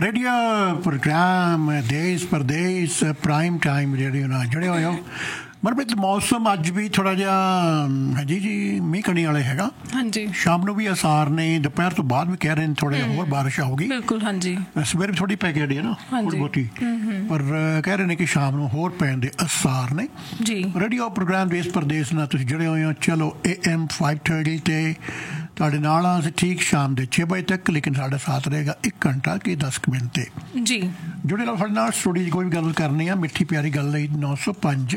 Radio programme देश परदेश prime time radio ਨਾਲ ਜੁੜੇ ਹੋਏ ਹੋ। ਮਨਪ੍ਰੀਤ ਮੌਸਮ ਅੱਜ ਵੀ ਥੋੜਾ ਜਿਹਾ ਹਾਂਜੀ ਜੀ ਮੀਂਹ ਕਣੀ ਵਾਲੇ ਹੈਗਾ। ਹਾਂਜੀ ਸ਼ਾਮ ਨੂੰ ਵੀ ਆਸਾਰ ਨੇ, ਦੁਪਹਿਰ ਤੋਂ ਬਾਅਦ ਵੀ ਕਹਿ ਰਹੇ ਨੇ ਥੋੜਾ ਜਿਹਾ ਹੋਰ ਬਾਰਿਸ਼ ਆਊਗੀ। ਬਿਲਕੁਲ ਹਾਂਜੀ ਸਵੇਰੇ ਵੀ ਥੋੜੀ ਪੈ ਕੇ ਹਟੀ ਹੈ ਨਾ ਥੋੜੀ ਬਹੁਤੀ, ਪਰ ਕਹਿ ਰਹੇ ਨੇ ਕਿ ਸ਼ਾਮ ਨੂੰ ਹੋਰ ਪੈਣ ਦੇ ਆਸਾਰ ਨੇ ਜੀ। ਰੇਡੀਓ ਪ੍ਰੋਗਰਾਮ ਦੇਸ਼ ਪ੍ਰਦੇਸ਼ ਨਾਲ ਤੁਸੀਂ ਜੁੜੇ ਹੋਏ ਹੋ। ਚਲੋ AM 5:30 ਤੇ ਤੁਹਾਡੇ ਨਾਲ ਅਸੀਂ ਠੀਕ ਸ਼ਾਮ ਦੇ 6 ਵਜੇ ਤੱਕ, ਲੇਕਿਨ ਸਾਡਾ ਸਾਥ ਰਹੇਗਾ 1 ਘੰਟਾ ਕਿ 10 ਮਿੰਟ ਤੇ ਜੀ। ਜੁੜੇ ਰਹੋ ਸਾਡੇ ਨਾਲ। ਸਟੂਡੀਓ 'ਚ ਕੋਈ ਵੀ ਗੱਲ ਕਰਨੀ ਆ ਮਿੱਠੀ ਪਿਆਰੀ ਗੱਲ ਲਈ 905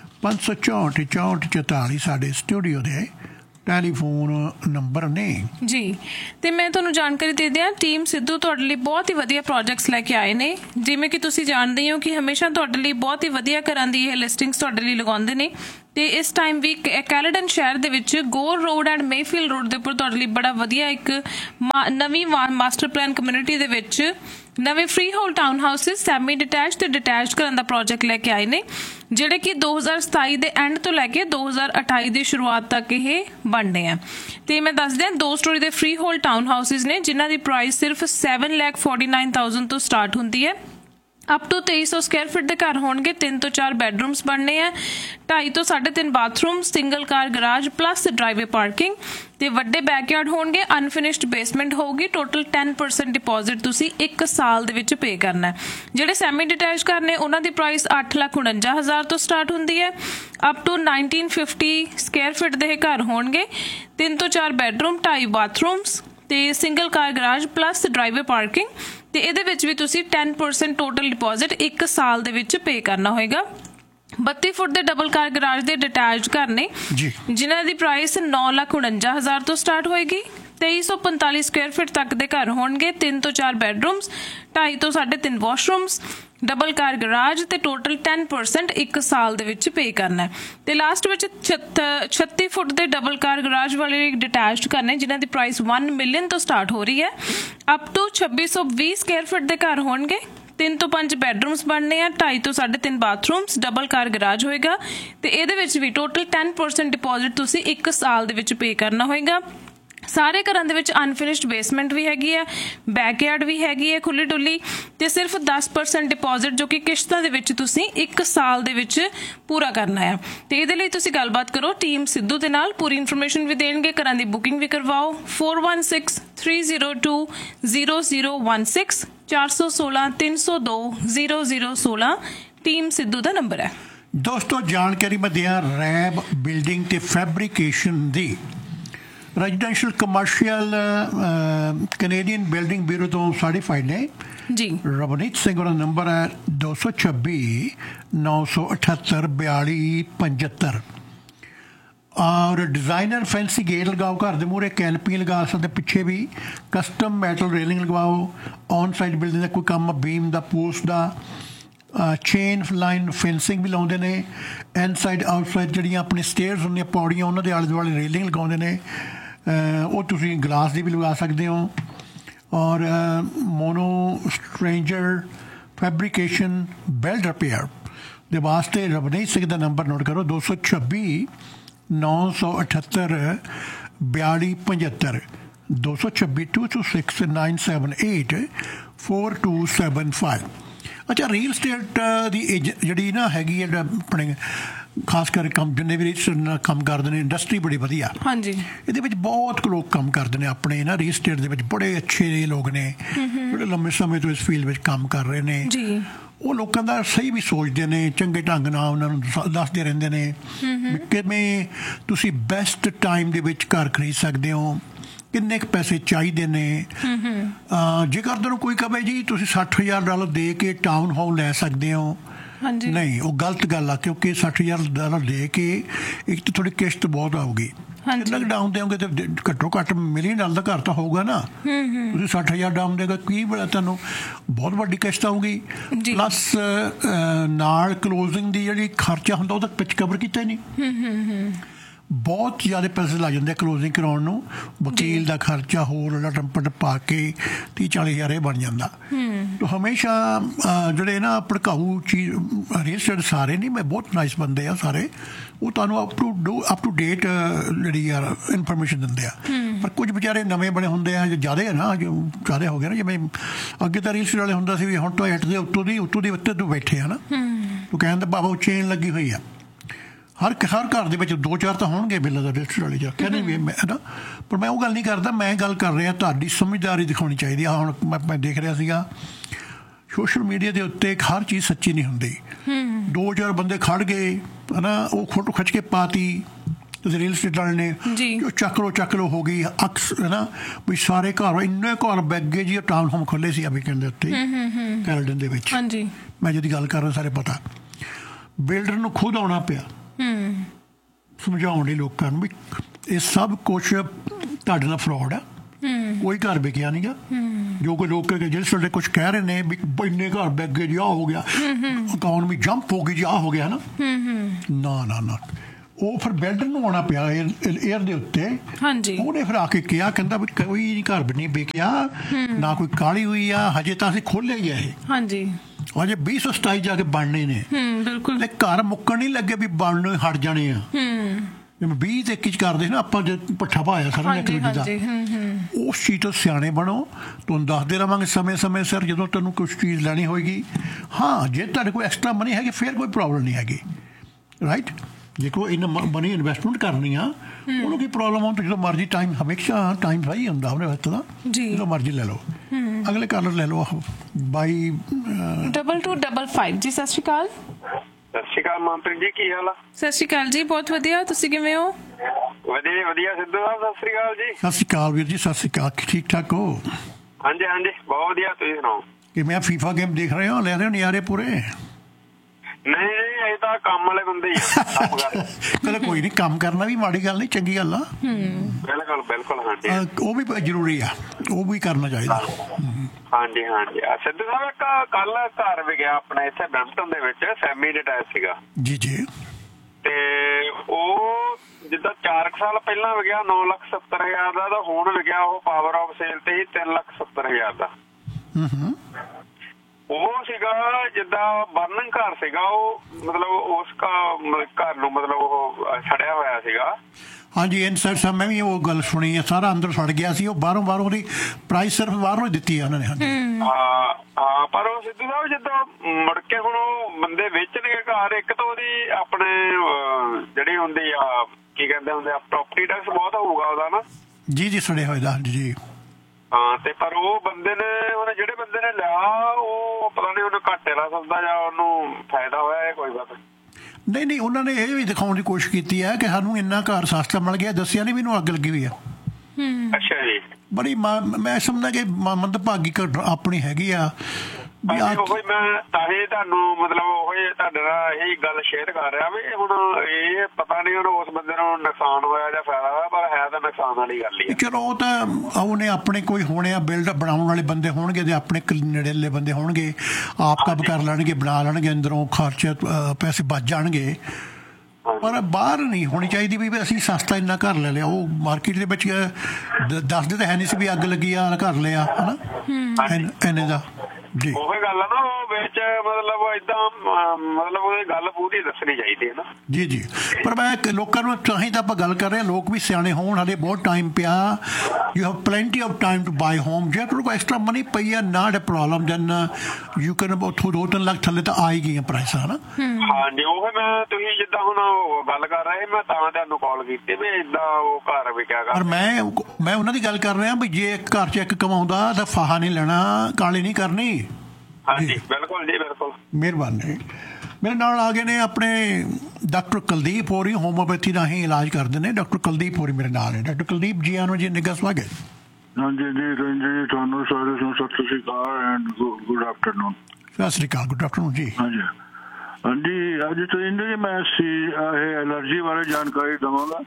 564 64 44 ਸਾਡੇ ਸਟੂਡੀਓ ਦੇ ਟੈਲੀਫੋਨ ਨੰਬਰ ਨੇ ਜੀ। ਤੇ ਮੈਂ ਤੁਹਾਨੂੰ ਜਾਣਕਾਰੀ ਦੇ ਦਿਆਂ, ਟੀਮ ਸਿੱਧੂ ਤੁਹਾਡੇ ਲਈ ਬਹੁਤ ਹੀ ਵਧੀਆ ਪ੍ਰੋਜੈਕਟਸ ਲੈ ਕੇ ਆਏ ਨੇ। ਜਿਵੇਂ ਕਿ ਤੁਸੀਂ ਜਾਣਦੇ ਹੋ ਕਿ ਹਮੇਸ਼ਾ ਤੁਹਾਡੇ ਲਈ ਬਹੁਤ ਹੀ ਵਧੀਆ ਘਰਾਂ ਦੀ ਇਹ ਲਿਸਟਿੰਗਸ ਤੁਹਾਡੇ ਲਈ ਲਗਾਉਂਦੇ ਨੇ। ਤੇ ਇਸ ਟਾਈਮ ਵੀ ਕੈਲੇਡਨ ਸ਼ਹਿਰ ਦੇ ਵਿੱਚ ਗੋਰ ਰੋਡ ਐਂਡ ਮੇਫੀਲਡ ਰੋਡ ਦੇ ਉੱਪਰ ਤੁਹਾਡੇ ਲਈ ਬੜਾ ਵਧੀਆ ਇੱਕ ਨਵੀਂ ਮਾਸਟਰ ਪਲਾਨ ਕਮਿਊਨਿਟੀ ਦੇ ਵਿੱਚ ਨਵੇਂ free hole town houses semi detach ਤੇ ਡਿਟੈਚ ਕਰਨ ਦਾ ਪ੍ਰੋਜੈਕਟ ਲੈ ਕੇ ਆਏ ਨੇ, ਜਿਹੜੇ ਕਿ 2027 ਦੇ ਐਂਡ ਤੋਂ ਲੈ ਕੇ 2028 ਦੀ ਸ਼ੁਰੂਆਤ ਤੱਕ ਇਹ ਬਣਨੇ ਆ। ਤੇ ਮੈਂ ਦੱਸ ਦਿਆਂ 2 ਸਟੋਰੀ ਦੇ ਫ੍ਰੀ ਹੋਲ ਟਾਊਨ ਹਾਊਸਿਸ ਨੇ, ਜਿਨ੍ਹਾਂ ਦੀ ਪ੍ਰਾਈਸ ਸਿਰਫ 7,49,000 ਤੋਂ ਸਟਾਰਟ ਹੁੰਦੀ ਹੈ। ਅਪ ਟੂ 2300 ਸਕੁਆयर ਫੀਟ ਦੇ ਘਰ ਹੋਣਗੇ। 3 ਤੋਂ 4 ਬੈਡਰੂਮਸ ਬਣਨੇ ਆ, 2.5 ਤੋਂ 3.5 ਬਾਥਰੂਮ, ਸਿੰਗਲ ਕਾਰ ਗਰਾਜ ਪਲੱਸ ਡਰਾਈਵੇ ਪਾਰਕਿੰਗ ਤੇ ਵੱਡੇ ਬੈਕਯਾਰਡ ਹੋਣਗੇ। ਅਨਫਿਨਿਸ਼ਡ ਬੇਸਮੈਂਟ ਹੋਊਗੀ। ਟੋਟਲ 10% ਡਿਪੋਜ਼ਿਟ ਤੁਸੀਂ 1 ਸਾਲ ਦੇ ਵਿੱਚ ਪੇ ਕਰਨਾ ਹੈ। ਜਿਹੜੇ ਸੈਮੀ ਡਿਟੈਚ ਘਰ ਨੇ ਉਹਨਾਂ ਦੀ ਪ੍ਰਾਈਸ 8,49,000 ਤੋਂ ਸਟਾਰਟ ਹੁੰਦੀ ਹੈ। ਅਪ ਟੂ 1950 ਸਕੁਆयर ਫੀਟ ਦੇ ਘਰ ਹੋਣਗੇ। 3 ਤੋਂ 4 ਬੈਡਰੂਮ, 2.5 ਬਾਥਰੂਮਸ ਤੇ ਸਿੰਗਲ ਕਾਰ ਗਰਾਜ ਪਲੱਸ ਡਰਾਈਵੇ ਪਾਰਕਿੰਗ ਤੇ ਇਹਦੇ ਵਿੱਚ ਵੀ ਤੁਸੀਂ 10% ਟੋਟਲ ਡਿਪੋਜ਼ਿਟ 1 ਸਾਲ ਦੇ ਵਿੱਚ ਪੇ ਕਰਨਾ ਹੋਏਗਾ। 32 ਫੁੱਟ ਦੇ ਡਬਲ ਕਾਰ ਗਰਾਜ ਦੇ ਡਿਟੈਚਡ ਘਰ ਨੇ, ਜਿਨ੍ਹਾਂ ਦੀ ਪ੍ਰਾਈਸ 9,49,000 ਤੋਂ ਸਟਾਰਟ ਹੋਏਗੀ। 2345 ਸਕੁਆयर ਫੀਟ ਤੱਕ ਦੇ ਘਰ ਹੋਣਗੇ। 3 ਤੋਂ 4 ਬੈਡਰੂਮਸ, 2.5 ਤੋਂ 3.5 ਵਾਸ਼ਰੂਮਸ, ਡਬਲ ਕਾਰ ਗਰਾਜ ਤੇ ਟੋਟਲ 10% 1 ਸਾਲ ਦੇ ਵਿੱਚ ਪੇ ਕਰਨਾ ਹੈ। ਤੇ ਲਾਸਟ ਵਿੱਚ 36 ਫੁੱਟ ਦੇ ਡਬਲ ਕਾਰ ਗਰਾਜ ਵਾਲੇ ਡਿਟੈਚਡ ਘਰ ਨੇ, ਜਿਨ੍ਹਾਂ ਦੀ ਪ੍ਰਾਈਸ 1 ਮਿਲੀਅਨ ਤੋਂ ਸਟਾਰਟ ਹੋ ਰਹੀ ਹੈ। ਅਪ ਟੂ 2620 ਸਕੁਆयर ਫੀਟ ਦੇ ਘਰ ਹੋਣਗੇ। 3 ਤੋਂ 5 ਬੈਡਰੂਮਸ ਬਣਨੇ ਆ, 2.5 ਤੋਂ 3.5 ਬਾਥਰੂਮਸ, ਡਬਲ ਕਾਰ ਗਰਾਜ ਹੋਏਗਾ ਤੇ ਇਹਦੇ ਵਿੱਚ ਵੀ ਟੋਟਲ 10% ਡਿਪੋਜ਼ਿਟ ਤੁਸੀਂ 1 ਸਾਲ ਦੇ ਵਿੱਚ ਪੇ ਕਰਨਾ ਹੋਏਗਾ। ਸਾਰੇ ਘਰਾਂ ਦੇ ਵਿੱਚ ਅਨਫਿਨਿਸ਼ਡ ਬੇਸਮੈਂਟ ਵੀ ਹੈਗੀ ਹੈ, ਬੈਕਯਾਰਡ ਵੀ ਹੈਗੀ ਹੈ ਖੁੱਲੀ ਡੁੱਲੀ, ਤੇ ਸਿਰਫ 10% ਡਿਪੋਜ਼ਿਟ ਜੋ ਕਿ ਕਿਸ਼ਤਾਂ ਦੇ ਵਿੱਚ ਤੁਸੀਂ 1 ਸਾਲ ਦੇ ਵਿੱਚ ਪੂਰਾ ਕਰਨਾ ਹੈ। ਤੇ ਇਹਦੇ ਲਈ ਤੁਸੀਂ ਗੱਲਬਾਤ ਕਰੋ ਟੀਮ ਸਿੱਧੂ ਦੇ ਨਾਲ। ਪੂਰੀ ਇਨਫੋਰਮੇਸ਼ਨ ਵੀ ਦੇਣਗੇ, ਘਰਾਂ ਦੀ ਬੁਕਿੰਗ ਵੀ ਕਰਵਾਓ। 4163020016 416 302 0016 ਟੀਮ ਸਿੱਧੂ ਦਾ ਨੰਬਰ ਹੈ। ਦੋਸਤੋ ਜਾਣਕਾਰੀ ਮੈਂ ਦਿਆਂ ਰੈਬ ਬਿਲਡਿੰਗ ਤੇ ਫੈਬਰੀਕੇਸ਼ਨ ਦੀ। Residential commercial Canadian building bureau ਤੋਂ ਸਰਟੀਫਾਈਡ ਨੇ ਜੀ। ਰਵਨੀਤ ਸਿੰਘ ਦਾ ਨੰਬਰ ਹੈ 226 978 42 75। ਔਰ ਡਿਜ਼ਾਈਨਰ ਫੈਂਸੀ ਗੇਟ ਲਗਾਓ, ਘਰ ਦੇ ਮੂਹਰੇ ਕੈਨਪੀ ਲਗਾ ਸਕਦੇ, ਪਿੱਛੇ ਵੀ custom metal railing ਲਗਵਾਓ। On side building ਦਾ ਕੋਈ ਕੰਮ, ਬੀਮ ਦਾ, ਪੋਸਟ ਦਾ, ਚੇਨ ਲਾਈਨ ਫੈਂਸਿੰਗ ਵੀ ਲਾਉਂਦੇ ਨੇ। ਇਨ ਸਾਈਡ ਆਊਟ ਸਾਈਡ ਜਿਹੜੀਆਂ ਆਪਣੀ ਸਟੇਅਰਸ ਹੁੰਦੀਆਂ ਪੌੜੀਆਂ, ਉਹਨਾਂ ਦੇ ਆਲੇ ਦੁਆਲੇ ਰੇਲਿੰਗ ਲਗਾਉਂਦੇ ਨੇ। ਉਹ ਤੁਸੀਂ ਗਲਾਸ ਦੀ ਵੀ ਲਗਾ ਸਕਦੇ ਹੋ। ਔਰ mono stranger fabrication belt repair ਦੇ ਵਾਸਤੇ ਰਵਨੀਤ ਸਿੰਘ ਦਾ ਨੰਬਰ ਨੋਟ ਕਰੋ 226 978 42 75 226 226 978 4275। ਅੱਛਾ, ਰੀਅਲ ਸਟੇਟ ਦੀ ਜਿਹੜੀ ਨਾ ਹੈਗੀ ਹੈ ਆਪਣੇ ਖਾਸ ਕਰ ਕੰਮ ਜਿੰਨੇ ਵੀ ਰੀਅਲ ਕੰਮ ਕਰਦੇ ਨੇ, ਇੰਡਸਟਰੀ ਬੜੀ ਵਧੀਆ ਹਾਂਜੀ। ਇਹਦੇ ਵਿੱਚ ਬਹੁਤ ਲੋਕ ਕੰਮ ਕਰਦੇ ਨੇ ਆਪਣੇ ਨਾ ਰੀਅਲ ਸਟੇਟ ਦੇ ਵਿੱਚ, ਬੜੇ ਅੱਛੇ ਲੋਕ ਨੇ ਜਿਹੜੇ ਲੰਬੇ ਸਮੇਂ ਤੋਂ ਇਸ ਫੀਲਡ ਵਿੱਚ ਕੰਮ ਕਰ ਰਹੇ ਨੇ। ਉਹ ਲੋਕਾਂ ਦਾ ਸਹੀ ਵੀ ਸੋਚਦੇ ਨੇ, ਚੰਗੇ ਢੰਗ ਨਾਲ ਉਹਨਾਂ ਨੂੰ ਦੱਸਦੇ ਰਹਿੰਦੇ ਨੇ ਕਿਵੇਂ ਤੁਸੀਂ ਬੈਸਟ ਟਾਈਮ ਦੇ ਵਿੱਚ ਘਰ ਖਰੀਦ ਸਕਦੇ ਹੋ, ਕਿੰਨੇ ਕੁ ਪੈਸੇ ਚਾਹੀਦੇ ਨੇ। ਜੇਕਰ ਤੁਹਾਨੂੰ ਕੋਈ ਕਹੇ ਜੀ ਤੁਸੀਂ $60,000 ਦੇ ਕੇ ਟਾਊਨ ਹਾਲ ਲੈ ਸਕਦੇ ਹੋ, ਨਹੀਂ, ਉਹ ਗਲਤ ਗੱਲ ਆ। ਕਿਉਂਕਿ $60,000 ਦੇ ਕੇ ਇੱਕ ਤਾਂ ਥੋੜੀ ਕਿਸ਼ਤ ਬਹੁਤ ਆਊਗੀ। ਕਿੰਨਾ ਕੁ ਡਾਊਨ ਦੇਓਗੇ ਤੇ ਘੱਟੋ ਘੱਟ $1 ਮਿਲੀਅਨ ਦਾ ਘਰ ਤਾਂ ਹੋਊਗਾ ਨਾ। ਤੁਸੀਂ $60,000 ਡਾਊਨ ਦੇਗਾ, ਕੀ ਬੜਾ ਤੁਹਾਨੂੰ ਬਹੁਤ ਵੱਡੀ ਕਿਸ਼ਤ ਆਊਗੀ। ਪਲੱਸ ਨਾਲ ਕਲੋਜ਼ਿੰਗ ਦੀ ਜਿਹੜੀ ਖਰਚਾ ਹੁੰਦਾ ਉਹ ਤਾਂ ਪਿੱਛ ਕਵਰ ਕੀਤਾ ਹੀ ਨਹੀਂ। ਬਹੁਤ ਜ਼ਿਆਦਾ ਪੈਸੇ ਲੱਗ ਜਾਂਦੇ ਕਲੋਜ਼ਿੰਗ ਕਰਾਉਣ ਨੂੰ। ਵਕੀਲ ਦਾ ਖਰਚਾ ਹੋਰ ਲਟਮਪਟ ਪਾ ਕੇ 30-40 ਹਜ਼ਾਰ ਇਹ ਬਣ ਜਾਂਦਾ। ਹਮੇਸ਼ਾ ਜਿਹੜੇ ਨਾ ਭੜਕਾਊ ਚੀਜ਼ ਰੀਅਲ ਸਟੇਟ ਸਾਰੇ ਨਹੀਂ, ਮੈਂ ਬਹੁਤ ਨਾਈਸ ਬੰਦੇ ਆ ਸਾਰੇ, ਉਹ ਤੁਹਾਨੂੰ ਅਪ ਟੂ ਡੇਟ ਜਿਹੜੀ ਯਾਰ ਇਨਫੋਰਮੇਸ਼ਨ ਦਿੰਦੇ ਆ। ਪਰ ਕੁਝ ਵਿਚਾਰੇ ਨਵੇਂ ਬਣੇ ਹੁੰਦੇ ਆ, ਜ਼ਿਆਦਾ ਹੈ ਨਾ, ਜੋ ਜ਼ਿਆਦਾ ਹੋ ਗਿਆ ਨਾ, ਜਿਵੇਂ ਅੱਗੇ ਤਾਂ ਰੀਲ ਸਟੇਟ ਵਾਲੇ ਹੁੰਦਾ ਸੀ ਵੀ ਹੁਣ ਤੋਂ ਹਿੱਟ ਦੇ ਉੱਤੋਂ ਦੀ ਉੱਤੇ ਤੂੰ ਬੈਠੇ ਆ ਨਾ, ਤੂੰ ਕਹਿੰਦਾ ਬਾਬਾ ਉਹ ਚੇਨ ਲੱਗੀ ਹੋਈ ਆ ਹਰ ਘਰ ਦੇ ਵਿੱਚ 2-4 ਤਾਂ ਹੋਣਗੇ ਬਿੱਲਾਂ ਦਾ ਰੀਲ ਸਟੇਟ ਵਾਲੇ, ਕਹਿੰਦੇ ਵੀ ਮੈਂ ਨਾ, ਪਰ ਮੈਂ ਉਹ ਗੱਲ ਨਹੀਂ ਕਰਦਾ, ਮੈਂ ਗੱਲ ਕਰ ਰਿਹਾ ਤੁਹਾਡੀ ਸਮਝਦਾਰੀ ਦਿਖਾਉਣੀ ਚਾਹੀਦੀ ਆ। ਹੁਣ ਮੈਂ ਦੇਖ ਰਿਹਾ ਸੀਗਾ ਸੋਸ਼ਲ ਮੀਡੀਆ ਦੇ ਉੱਤੇ ਹਰ ਚੀਜ਼ ਸੱਚੀ ਨਹੀਂ ਹੁੰਦੀ। 2-4 ਬੰਦੇ ਖੜ ਗਏ ਹੈ ਨਾ, ਉਹ ਫੋਟੋ ਖਿੱਚ ਕੇ ਪਾਤੀ ਰੀਅਲ ਸਟੇਟ ਵਾਲੇ ਨੇ, ਚੱਕ ਲੋ ਹੋ ਗਈ ਅਕਸ ਹੈ ਨਾ, ਵੀ ਸਾਰੇ ਘਰ ਇੰਨੇ ਘਰ ਬੈਗ ਗਏ ਜੀ। ਟਾਊਨ ਹੋਮ ਖੁੱਲੇ ਸੀ ਵੀਕਐਂਡ ਦੇ ਉੱਤੇ ਕੈਨੇਡਾ ਦੇ ਵਿੱਚ, ਮੈਂ ਜਿਹਦੀ ਗੱਲ ਕਰ ਰਿਹਾ ਸਾਰੇ ਪਤਾ। ਬਿਲਡਰ ਨੂੰ ਖੁਦ ਆਉਣਾ ਪਿਆ ਸਮਝਾਉਣ ਲਈ ਲੋਕਾਂ ਨੂੰ ਵੀ ਇਹ ਸਭ ਕੁਛ ਤੁਹਾਡੇ ਨਾਲ ਫਰੋਡ ਆ, ਕੋਈ ਘਰ ਵਿਕਿਆ ਨਹੀਂ ਗਾ। ਜੋ ਕੋਈ ਲੋਕ ਜਿਹੜੇ ਸਾਡੇ ਕੁਛ ਕਹਿ ਰਹੇ ਨੇ ਵੀ ਇੰਨੇ ਘਰ ਵਿਕ ਗਏ ਜੀ, ਆਹ ਹੋ ਗਿਆ, ਇਕਨੋਮੀ ਜੰਪ ਹੋ ਗਈ ਜੀ, ਆਹ ਹੋ ਗਿਆ ਨਾ, ਨਾ ਉਹ ਫਿਰ ਬਿਲਡਰ ਨੂੰ ਆਉਣਾ ਪਿਆ ਏਅਰ ਦੇ ਉੱਤੇ। ਉਹਨੇ ਫਿਰ ਆ ਕੇ ਕਿਹਾ, ਕਹਿੰਦਾ ਵੀ ਕੋਈ ਘਰ ਨਹੀਂ ਵਿਕਿਆ, ਨਾ ਕੋਈ ਕਾਲੀ ਹੋਈ ਆ, ਹਜੇ ਤਾਂ ਅਸੀਂ ਖੋਲਿਆ ਹੀ ਆ ਇਹ, ਹਜੇ 2027 ਜਾ ਕੇ ਬਣਨੇ ਨੇ, ਤੇ ਘਰ ਮੁੱਕਣ ਨਹੀਂ ਲੱਗੇ ਵੀ ਬਣਨੇ ਹਟ ਜਾਣੇ ਆ। 20 ਤੇ 21 ਕਰਦੇ ਨਾ ਆਪਾਂ, ਜੇ ਪੱਠਾ ਪਾਇਆ ਸਾਰਾ ਇੱਕ ਦੂਜੇ ਦਾ। ਉਸ ਚੀਜ਼ ਤੋਂ ਸਿਆਣੇ ਬਣੋ, ਤੁਹਾਨੂੰ ਦੱਸਦੇ ਰਹਾਂਗੇ ਸਮੇਂ ਸਿਰ ਜਦੋਂ ਤੈਨੂੰ ਕੁਛ ਚੀਜ਼ ਲੈਣੀ ਹੋਏਗੀ। ਹਾਂ, ਜੇ ਤੁਹਾਡੇ ਕੋਲ ਐਕਸਟਰਾ ਮਨੀ ਹੈਗੀ ਫਿਰ ਕੋਈ ਪ੍ਰੋਬਲਮ ਨਹੀਂ ਹੈਗੀ, ਰਾਈਟ। ਜੇ ਕੋਈ ਮਨੀ ਇਨਵੈਸਟਮੈਂਟ ਕਰਨੀ ਆ ਉਹਨੂੰ ਕੀ ਪ੍ਰੋਬਲਮ ਆਉਂ, ਜਦੋਂ ਮਰਜ਼ੀ ਟਾਈਮ, ਹਮੇਸ਼ਾ ਟਾਈਮ ਸਹੀ ਹੁੰਦਾ ਉਹਨੇ ਵਾਸਤੇ ਦਾ, ਜਦੋਂ ਮਰਜ਼ੀ ਲੈ ਲਓ। ਅਗਲੇ ਕਾਲਰ ਲੈ ਲਓ ਬਾਈ 2255 ਜੀ। ਸਤਿ ਸ਼੍ਰੀ ਅਕਾਲ। ਸਤਿ ਸ਼੍ਰੀ ਅਕਾਲ ਮਨਪ੍ਰੀਤ ਜੀ, ਕੀ ਹਾਲ ਆ? ਸਤਿ ਸ਼੍ਰੀ ਅਕਾਲ ਜੀ, ਬਹੁਤ ਵਧੀਆ, ਤੁਸੀਂ ਕਿਵੇਂ ਹੋ? ਵਧੀਆ ਸਿੱਧੂ ਸਾਹਿਬ, ਸਤਿ ਸ਼੍ਰੀ ਅਕਾਲ ਜੀ। ਸਤਿ ਸ਼੍ਰੀ ਅਕਾਲ ਵੀਰ ਜੀ, ਸਤਿ ਸ਼੍ਰੀ ਅਕਾਲ, ਠੀਕ ਠਾਕ ਹੋ? ਹਾਂਜੀ ਬਹੁਤ ਵਧੀਆ, ਤੁਸੀਂ ਸੁਣਾਓ? ਕਿ ਮੈਂ ਫੀਫਾ ਗੇਮ ਦੇਖ ਰਹੇ ਹੋ, ਲੈ ਰਹੇ ਹੋ ਨਜ਼ਾਰੇ ਪੂਰੇ? ਨਹੀਂ ਇਹ ਤਾਂ ਕੰਮ ਵਾਲੇ ਬੰਦੇ ਹੀ ਆ, ਕੰਮ ਕਰਦੇ। ਚਲੋ ਕੋਈ ਨਹੀਂ, ਕੰਮ ਕਰਨਾ ਵੀ ਮਾੜੀ ਗੱਲ ਨਹੀਂ, ਚੰਗੀ ਗੱਲ ਆ। ਬਿਲਕੁਲ ਹਾਂਜੀ, ਉਹ ਵੀ ਜ਼ਰੂਰੀ ਆ, ਉਹ ਵੀ ਕਰਨਾ ਚਾਹੀਦਾ। ਹਾਂਜੀ ਸਿੱਧੂ ਸਾਹਿਬ, ਇੱਕ ਕੱਲ ਘਰ ਵੀ ਗਿਆ ਆਪਣੇ ਇੱਥੇ ਬਰੈਂਪਟਨ ਦੇ ਵਿੱਚ, ਸੈਮੀ ਡਿਟੈਚ ਸੀਗਾ ਜੀ, ਤੇ ਉਹ ਜਿੱਦਾਂ 4 ਸਾਲ ਪਹਿਲਾਂ ਵਿਕਿਆ 9,70,000 ਦਾ, ਤਾਂ ਹੁਣ ਵਿਕਿਆ ਉਹ ਪਾਵਰ ਆਫ ਸੇਲ ਤੇ ਹੀ 3,70,000 ਦਾ। ਉਹ ਸੀਗਾ ਜਿੱਦਾਂ ਬਰਨਿੰਗ ਘਰ ਸੀਗਾ, ਉਹ ਮਤਲਬ ਉਸ ਘਰ ਨੂੰ ਮਤਲਬ ਉਹ ਸੜਿਆ ਹੋਇਆ ਸੀਗਾ। ਹਾਂਜੀ, ਇਨਸਾਈਡ ਸਾਹਿਬ ਮੈਂ ਵੀ ਉਹ ਗੱਲ ਸੁਣੀ ਹੈ, ਸਾਰਾ ਅੰਦਰ ਸੜ ਗਿਆ ਸੀ। ਉਹ ਬਾਹਰੋਂ ਉਹਦੀ ਪ੍ਰਾਈਸ ਸਿਰਫ ਬਾਹਰੋਂ ਹੀ ਦਿੱਤੀ ਹੈ ਉਹਨਾਂ ਨੇ। ਹਾਂ ਪਰ ਉਹ ਸਿੱਧੂ ਸਾਹਿਬ ਜਿੱਦਾਂ ਮੁੜ ਕੇ ਹੁਣ ਉਹ ਬੰਦੇ ਵੇਚਣਗੇ ਘਰ, ਇੱਕ ਤਾਂ ਉਹਦੀ ਆਪਣੇ ਜਿਹੜੀ ਹੁੰਦੀ ਆ ਕੀ ਕਹਿੰਦੇ ਹੁੰਦੇ ਆ, ਪ੍ਰੋਪਰਟੀ ਟੈਕਸ ਬਹੁਤ ਹੋਊਗਾ ਉਹਦਾ ਨਾ। ਜੀ ਸੜੇ ਹੋਏ ਦਾ ਜੀ। ਹਾਂ, ਤੇ ਪਰ ਉਹ ਬੰਦੇ ਨੇ, ਉਹਨੇ ਜਿਹੜੇ ਬੰਦੇ ਨੇ ਲਿਆ, ਉਹ ਪਤਾ ਨਹੀਂ ਉਹਨੂੰ ਘਾਟੇ ਲਾ ਸਕਦਾ ਜਾਂ ਉਹਨੂੰ ਫਾਇਦਾ ਹੋਇਆ, ਇਹ ਕੋਈ ਪਤਾ ਨਹੀਂ। ਉਹਨਾਂ ਨੇ ਇਹ ਵੀ ਦਿਖਾਉਣ ਦੀ ਕੋਸ਼ਿਸ਼ ਕੀਤੀ ਹੈ ਕਿ ਸਾਨੂੰ ਇੰਨਾ ਘਰ ਸਸਤਾ ਮਿਲ ਗਿਆ, ਦੱਸਿਆ ਨਹੀਂ ਵੀ ਇਹਨੂੰ ਅੱਗ ਲੱਗੀ ਹੋਈ ਆ। ਅੱਛਾ ਜੀ। ਬੜੀ ਮੈਂ ਸਮਝਦਾ ਕਿ ਮੰਦਭਾਗੀ ਆਪਣੀ ਹੈਗੀ ਆ। ਮੈਂ ਤਾਂ ਹੀ ਤੁਹਾਨੂੰ ਮਤਲਬ ਉਹੀ ਤੁਹਾਡੇ ਨਾਲ ਇਹੀ ਗੱਲ ਸ਼ੇਅਰ ਕਰ ਰਿਹਾ ਵੀ ਹੁਣ ਇਹ ਪਤਾ ਨਹੀਂ ਉਹਨੂੰ ਉਸ ਬੰਦੇ ਨੂੰ ਨੁਕਸਾਨ ਹੋਇਆ ਜਾਂ ਫਾਇਦਾ ਹੋਇਆ, ਪਰ ਹੈ ਤਾਂ ਨੁਕਸਾਨ ਵਾਲੀ ਗੱਲ ਹੀ। ਚਲੋ ਉਹ ਤਾਂ ਉਹਨੇ ਆਪਣੇ ਕੋਈ ਹੋਣੇ ਆ, ਬਿਲਡ ਬਣਾਉਣ ਵਾਲੇ ਬੰਦੇ ਹੋਣਗੇ ਤੇ ਆਪਣੇ ਨੇੜੇਲੇ ਬੰਦੇ ਹੋਣਗੇ, ਆਪ ਕੰਮ ਕਰ ਲੈਣਗੇ, ਬਣਾ ਲੈਣਗੇ, ਅੰਦਰੋਂ ਖਰਚੇ ਪੈਸੇ ਬਚ ਜਾਣਗੇ। ਪਰ ਬਾਹਰ ਨਹੀਂ ਹੋਣੀ ਚਾਹੀਦੀ ਵੀ ਅਸੀਂ ਸਸਤਾ ਇੰਨਾ ਘਰ ਲੈ ਲਿਆ। ਉਹ ਮਾਰਕੀਟ ਦੇ ਵਿੱਚ ਦੱਸਦੇ ਤਾਂ ਹੈ ਨਹੀਂ ਸੀ ਵੀ ਅੱਗ ਲੱਗੀ ਆ, ਘਰ ਲਿਆ ਹੈ ਨਾ ਇੰਨੇ ਦਾ ਜੀ। ਉਹੀ ਗੱਲ ਆ ਨਾ, ਉਹ ਵਿੱਚ ਮਤਲਬ ਏਦਾਂ ਮਤਲਬ ਉਹਦੀ ਗੱਲ ਪੂਰੀ ਦੱਸਣੀ ਚਾਹੀਦੀ ਹੈ ਨਾ। ਜੀ ਪਰ ਮੈਂ ਲੋਕਾਂ ਨੂੰ ਤਾਂ ਹੀ ਤਾਂ ਆਪਾਂ ਗੱਲ ਕਰ ਰਹੇ ਹਾਂ, ਲੋਕ ਵੀ ਸਿਆਣੇ ਹੋਣ, ਹਾਲੇ ਬਹੁਤ ਟਾਈਮ ਪਿਆ। You have plenty of time to buy home. ਜੇ ਤੁਹਾਡੇ ਕੋਲ ਐਕਸਟਰਾ ਮਨੀ ਪਈ ਆ, ਨਾਟ ਅ ਪ੍ਰੋਬਲਮ, ਦੈਨ ਯੂ ਕੈਨ ਉੱਥੋਂ 2-3 ਲੱਖ ਥੱਲੇ ਤਾਂ ਆ ਹੀ ਗਈਆਂ ਪ੍ਰਾਈਸਾਂ ਹੈ ਨਾ। ਹਾਂਜੀ, ਉਹ ਮੈਂ ਤੁਸੀਂ ਜਿੱਦਾਂ ਹੁਣ ਗੱਲ ਕਰ ਰਹੇ, ਮੈਂ ਤਾਂ ਤੁਹਾਨੂੰ ਕਾਲ ਕੀਤੀ ਵੀ ਏਦਾਂ ਉਹ ਘਰ ਵਿਕਿਆ ਕਰ। ਪਰ ਮੈਂ ਉਹਨਾਂ ਦੀ ਗੱਲ ਕਰ ਰਿਹਾ ਵੀ ਜੇ ਘਰ 'ਚ ਇੱਕ ਕਮਾਉਂਦਾ ਤਾਂ ਫਾਹਾ ਨਹੀਂ ਲੈਣਾ, ਕਾਲੀ ਨਹੀਂ ਕਰਨੀ। ਹਾਂਜੀ ਬਿਲਕੁਲ ਜੀ, ਬਿਲਕੁਲ, ਮਿਹਰਬਾਨੀ। ਮੇਰੇ ਨਾਲ ਆ ਗਏ ਨੇ ਆਪਣੇ ਡਾਕਟਰ ਕੁਲਦੀਪ ਹੋਰੀ, ਹੋਮੋਪੈਥੀ ਦਾ ਹੀ ਇਲਾਜ ਕਰਦੇ ਨੇ। ਡਾਕਟਰ ਕੁਲਦੀਪ ਹੋਰੀ ਮੇਰੇ ਨਾਲ ਨੇ। ਡਾਕਟਰ ਕੁਲਦੀਪ ਜੀ, ਆਨੋ ਜੀ, ਨਿੱਘਾ ਸਵਾਗਤ। ਹਾਂਜੀ ਜੀ, ਤੁਹਾਨੂੰ ਸਾਰੇ ਨੂੰ ਸਤਿ ਸ਼੍ਰੀ ਅਕਾਲ ਐਂਡ ਗੁੱਡ ਆਫਟਰਨੂਨ। ਸਤਿ ਸ਼੍ਰੀ ਅਕਾਲ, ਗੁੱਡ ਆਫਟਰਨੂਨ ਜੀ। ਹਾਂਜੀ ਅੱਜ ਤੋਂ ਜੀ ਮੈਂ ਇਹ ਐਲਰਜੀ ਬਾਰੇ ਜਾਣਕਾਰੀ ਦੇਵਾਂਗਾ।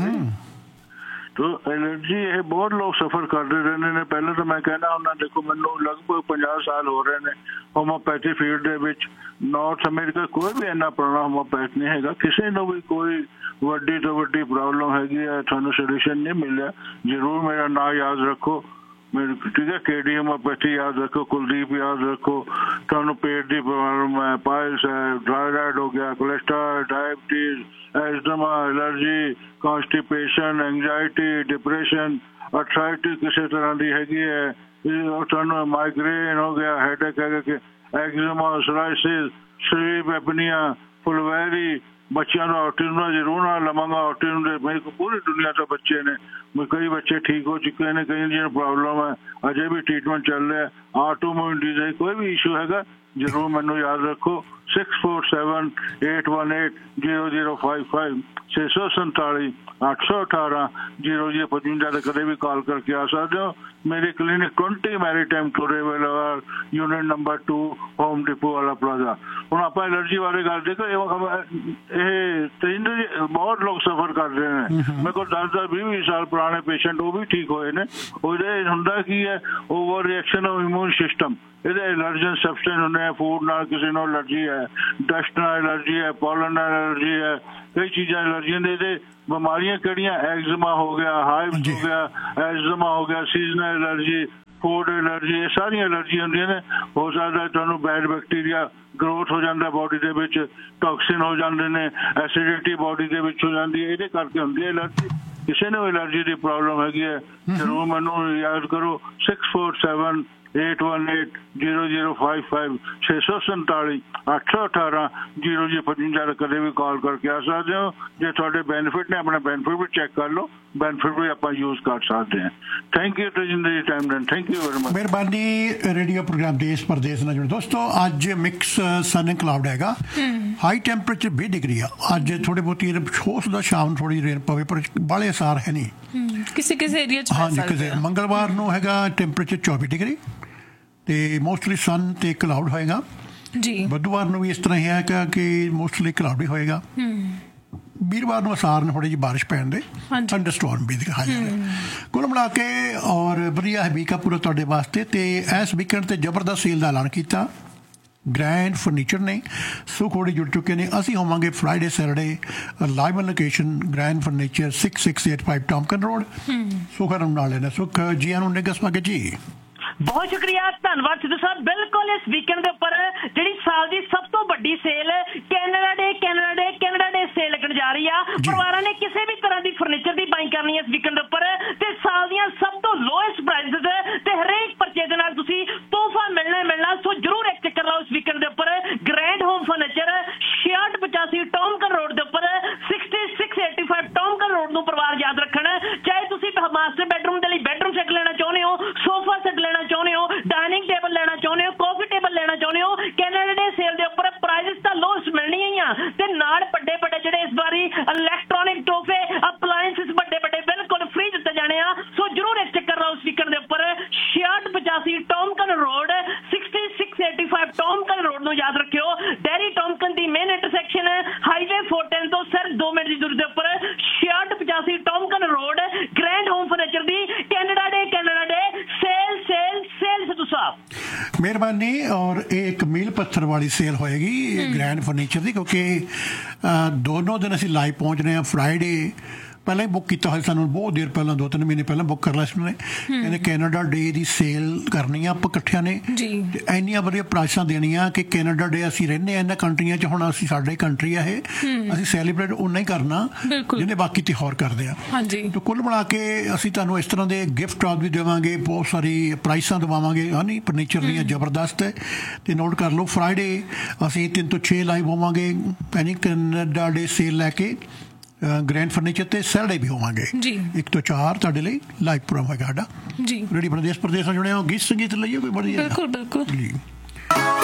तो एलर्जी ये बहुत लोग सफर करते रहने ने। पहले तो मैं कहना ਹੁੰਦਾ, देखो मैनू लगभग 50 साल हो रहे ने होम्योपैथी फील्ड ਦੇ ਵਿੱਚ। नॉर्थ अमेरिका कोई भी ਇੰਨਾ ਪੁਰਾਣਾ ਹੋਮੋਪੈਥ ਨਹੀਂ ਹੈਗਾ। ਕਿਸੇ ਨੂੰ ਵੀ ਕੋਈ ਵੱਡੀ ਤੋਂ ਵੱਡੀ ਪ੍ਰੋਬਲਮ ਹੈਗੀ ਹੈ, ਤੁਹਾਨੂੰ ਸੋਲੂਸ਼ਨ ਨਹੀਂ ਮਿਲਿਆ। ਜ਼ਰੂਰ ਮੇਰਾ ਨਾਂ ਯਾਦ ਰੱਖੋ, ठीक है, KD होम्योपैथी याद रखो, कुलदीप याद रखो। ਤੁਹਾਨੂੰ पेट की प्रॉब्लम है, पाइल्स है, थायराइड हो गया, cholesterol, diabetes, asthma, allergy, constipation, anxiety, depression, arthritis किसी तरह की हैगी है, ਤੁਹਾਨੂੰ माइग्रेन हो गया, हेडेक है, एक्जिमा, सोराइसिस, स्लीप एपनिया, फुलवैरी, बच्चों का ऑटिज्म का जरूर ना लवांगा। ऑटिज्म के मेरे को पूरी दुनिया तो बच्चे ने, कई बच्चे ठीक हो चुके हैं, कई जिन्हें प्रॉब्लम है, अजय भी ट्रीटमेंट चल रहा है। ऑटोइम्यून डिजीज कोई भी इशू है जरूर मैनू याद रखो। 6478180055 647 818 0055 कदे भी कॉल करके आ सकते हो। मेरी clinic 20 maritime टूरेवेलर unit number 2 home depot वाला प्लाजा। ਹੁਣ ਆਪਾਂ एलर्जी बारे गल देखो, ये बहुत लोग सफर कर रहे हैं। मेरे को 10-20 साल पुराने पेशेंट वो भी ठीक होए ने। ਉਹਦੇ ਹੁੰਦਾ ਕੀ ਹੈ, over reaction of immune system. ਇਹਦੇ एलर्जन सबस्टेंस ਹੁੰਦੇ ਆ, फूड ਨਾਲ ਕਿਸੇ ਨੂੰ एलर्जी है, डस्ट ਨਾਲ एलर्जी है, पॉलन ਨਾਲ एलर्जी है, कई चीज़ां एलर्जी ने। बीमारियां किहड़ियां, एक्जिमा हो गया, हाइव्स हो गया, एजमा हो गया, सीजनल एलर्जी, फूड एलर्जी, ये सारी एलर्जी होंदियां ने। हो सकता है तुहानूं बैड बैक्टीरिया ग्रोथ हो जाता बॉडी दे विच, टॉक्सिन हो जाते हैं, एसिडिटी बॉडी दे विच हो जाती है, ये करके होंदी है एलर्जी। किसी ने एलर्जी की प्रॉब्लम हैगी है जरूर मैनूं याद करो। 6478180055 647 818 0055 कदे भी कॉल करके आ सकते हो। जो थोड़े बेनिफिट ने अपना बेनिफिट भी चेक कर लो, बेनिफिट भी आप यूज कर सकते हैं। Thank you Tajinder ji, time then, thank you very much. मेहरबानी। रेडियो प्रोग्राम देश परदेश ਨਾਲ जुड़े दोस्तों, अज मिक्स सन एंड क्लाउड हैगा। हाई टैंपरेचर 20 डिग्री आ। अज थोड़ी बहुती हो सकता शाम थोड़ी रेन पवे, पर बाले असार है नहीं किसी एरिया च। हाँ जी, किसी मंगलवार ਨੂੰ ਹੈਗਾ ਟੈਂਪਰੇਚਰ 24 डिग्री ਤੇ ਮੋਸਟਲੀ ਸਨ ਤੇ ਕਲਾਉਡ ਹੋਏਗਾ ਜੀ। ਬੁੱਧਵਾਰ ਨੂੰ ਵੀ ਇਸ ਤਰ੍ਹਾਂ ਹੀ ਹੈ ਕਿ ਮੋਸਟਲੀ ਕਲਾਉਡ ਹੀ ਹੋਏਗਾ। ਵੀਰਵਾਰ ਨੂੰ ਅਸਾਰ ਨੇ ਥੋੜੀ ਜਿਹੀ ਬਾਰਿਸ਼ ਪੈਣ ਦੇ, ਥੰਡਰਸਟਾਰਮ ਵੀ ਦਿਖਾਇਆ ਜਾ ਰਿਹਾ। ਕੁੱਲ ਮਿਲਾ ਕੇ ਔਰ ਵਧੀਆ ਹੈ ਵੀਕ ਆ ਪੂਰਾ ਤੁਹਾਡੇ ਵਾਸਤੇ। ਤੇ ਇਸ ਵੀਕਐਂਡ ਤੇ ਜ਼ਬਰਦਸਤ ਸੇਲ ਦਾ ਐਲਾਨ ਕੀਤਾ ਗ੍ਰੈਂਡ ਫਰਨੀਚਰ ਨੇ। ਸੁਖੋੜੀ ਜੁੜ ਚੁੱਕੇ ਨੇ। ਅਸੀਂ ਹੋਵਾਂਗੇ Friday Saturday live on location grand furniture 6685 ਟੌਮਕਨ road. ਸੁਖਰ ਨੂੰ ਨਾਲ ਲੈਣਾ। ਸੁਖ ਜੀ ਆਨੂੰ ਨਿਗਸ ਮਾਗੇ ਜੀ। बहुत शुक्रिया, धन्यवाद सिद्धू साहब। बिल्कुल इस वीकेंड के उपर जी साल की सब तो बड़ी सेल कैनेडा डे सेल लगन जा रही है। परिवार ने किसी भी तरह की फर्नीचर की बाइंग करनी है इस वीकेंड के उपर, ते साल दी सब तो लोएस्ट प्राइसेस ते हरेक परचेज दे नाल तुसी तोहफा मिलना। सो जरूर एक चक्कर लाओ इस वीकेंड के उपर। ग्रैंड होम फर्नीचर 6685 टॉमकन रोड के उपर 6685 टॉमकन रोड नूं परिवार याद रखना। चाहे तुसी मास्टर बेडरूम दे लई बेडरूम सेट लेना चाहुंदे हो, सोफा सेट लेना चाहुंदे हो, डाइनिंग टेबल लेना चाहुंदे हो, कॉफी टेबल लेना चाहुंदे हो, कैनेडा डे सेल दे उपर प्राइसेस तां लोएस्ट मिलनी ही आ। ते नाल बड़े जिहड़े इस बारी इलैक्ट्रॉनिक तोहफे अप्लायंसेस बड़े बिल्कुल फ्री दित्ते जाने आ। सो जरूर एक चक्कर लाओ इस वीकेंड दे उपर 6685 टॉमकन रोड 6685 टॉमकन रोड नूं याद रखियो। डेरी टॉमकन दी मेन इंटरसेक्शन हाईवे 410 तो सिर्फ 2 मिनट की दूरी दे उपर 6685 टॉमकन रोड ग्रैंड होम फर्नीचर दी कैनेडा डे सेल सिद्धू साहब। मेहरबानी। और एक मील पत्थर वाली सेल होएगी ग्रैंड फर्नीचर की, क्योंकि दोनों दिन असी लाइव पहुंच रहे हैं। फ्राइडे पहले ही बुक किया, सानू बहुत देर पहले 2-3 महीने पहले बुक कर लिया उन्होंने। कहते कैनेडा डे की सेल करनी है आप इकट्ठिया ने, इन्नियां वधिया प्राइसां देनियां कि कैनेडा डे असीं रहने इन्हां कंट्रियां च, हुण असीं साडी कंट्री है ये, असीं सैलीब्रेट उन्ना ही करना जिन्हें बाकी त्योहार करते हैं। तो कुल मिला के असीं तुहानूं इस तरह के गिफ्ट भी देवांगे, बहुत सारी प्राइसां दवावांगे है नी फर्नीचर दीयां जबरदस्त है। तो नोट कर लो, फ्राइडे असीं 3 ਤੋਂ 6 लाइव होवांगे कैनेडा डे सेल लैके ग्रैंड फर्नीचर ते सैटरडे भी होवांगे 1 ਤੋਂ 4 ਤੁਹਾਡੇ ਲਈ ਲਾਈਵ ਪ੍ਰੋਗਰਾਮ ਹੈਗਾ ਸਾਡਾ। ਰੇਡੀਓ ਪ੍ਰਦੇਸ਼ ਨਾਲ ਜੁੜੇ ਹੋ। ਗੀਤ ਸੰਗੀਤ ਲਈਏ ਕੋਈ ਬੜੀ। ਬਿਲਕੁਲ